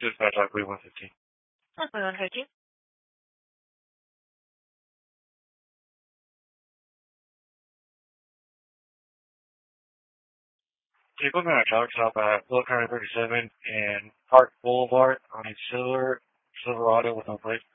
Dispatch, I believe 115. Okay, 115. Take a look at a truck stop at Will County 37 and Park Boulevard on a Silverado with no plate.